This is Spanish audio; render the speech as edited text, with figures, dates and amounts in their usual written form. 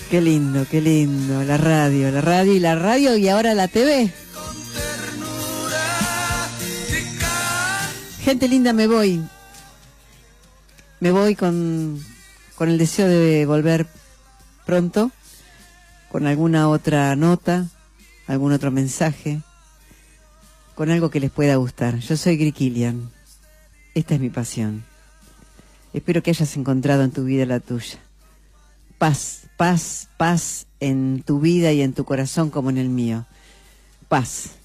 qué lindo, la radio y ahora la TV. Gente linda, me voy con el deseo de volver pronto, con alguna otra nota, algún otro mensaje, con algo que les pueda gustar. Yo soy Gry Kilian, esta es mi pasión. Espero que hayas encontrado en tu vida la tuya. Paz, paz, paz en tu vida y en tu corazón como en el mío. Paz.